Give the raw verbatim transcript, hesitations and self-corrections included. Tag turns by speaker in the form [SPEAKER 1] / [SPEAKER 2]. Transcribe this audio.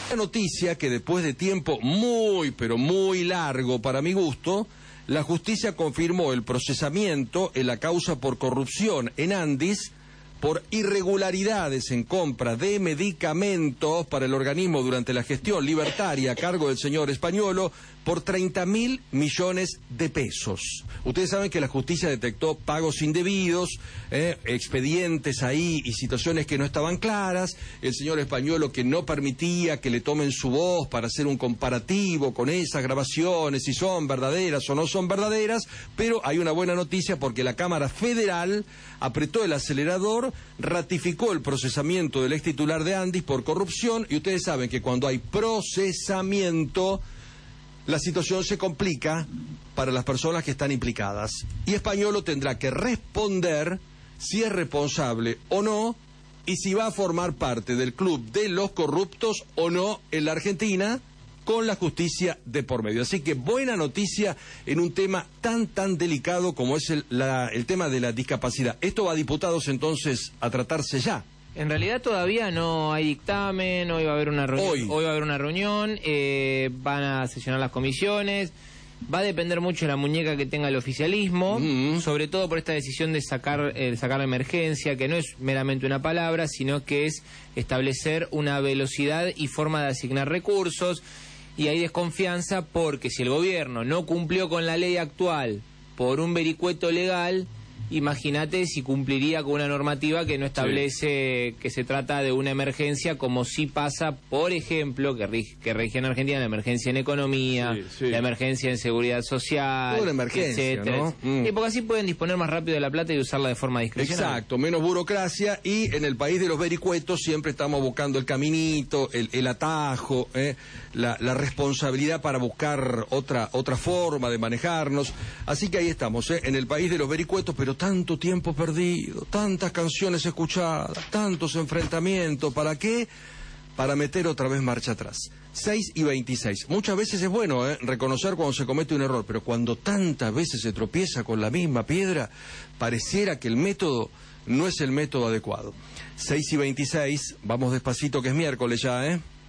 [SPEAKER 1] La noticia que después de tiempo muy, pero muy largo para mi gusto, la justicia confirmó el procesamiento en la causa por corrupción en Andis por irregularidades en compra de medicamentos para el organismo durante la gestión libertaria a cargo del señor Españolo por treinta mil millones de pesos. Ustedes saben que la justicia detectó pagos indebidos, eh, expedientes ahí y situaciones que no estaban claras. El señor Españolo que no permitía que le tomen su voz para hacer un comparativo con esas grabaciones, si son verdaderas o no son verdaderas, pero hay una buena noticia porque la Cámara Federal apretó el acelerador, ratificó el procesamiento del ex titular de Andis por corrupción, y ustedes saben que cuando hay procesamiento la situación se complica para las personas que están implicadas. Y Españolo tendrá que responder si es responsable o no, y si va a formar parte del club de los corruptos o no en la Argentina, con la justicia de por medio. Así que buena noticia en un tema tan, tan delicado como es el, la, el tema de la discapacidad. Esto va a diputados entonces a tratarse ya.
[SPEAKER 2] En realidad todavía no hay dictamen, hoy va a haber una reunión, hoy, hoy va a haber una reunión, eh, van a sesionar las comisiones, va a depender mucho de la muñeca que tenga el oficialismo, mm-hmm. sobre todo por esta decisión de sacar, eh, sacar la emergencia, que no es meramente una palabra, sino que es establecer una velocidad y forma de asignar recursos, y hay desconfianza porque si el gobierno no cumplió con la ley actual por un vericueto legal, imagínate si cumpliría con una normativa que no establece sí. que se trata de una emergencia, como sí pasa, por ejemplo, que rige, que rige en Argentina la emergencia en economía, sí, sí. la emergencia en seguridad social,
[SPEAKER 1] toda una emergencia,
[SPEAKER 2] etcétera,
[SPEAKER 1] ¿no?
[SPEAKER 2] etcétera. Mm. Y porque así pueden disponer más rápido de la plata y usarla de forma discrecional.
[SPEAKER 1] Exacto, menos burocracia, y en el país de los vericuetos siempre estamos buscando el caminito, el, el atajo, eh, la, la responsabilidad para buscar otra, otra forma de manejarnos. Así que ahí estamos, eh, en el país de los vericuetos, pero tanto tiempo perdido, tantas canciones escuchadas, tantos enfrentamientos, ¿para qué? Para meter otra vez marcha atrás. seis y veintiséis. Muchas veces es bueno eh, reconocer cuando se comete un error, pero cuando tantas veces se tropieza con la misma piedra, pareciera que el método no es el método adecuado. seis y veintiséis, vamos despacito que es miércoles ya, ¿eh?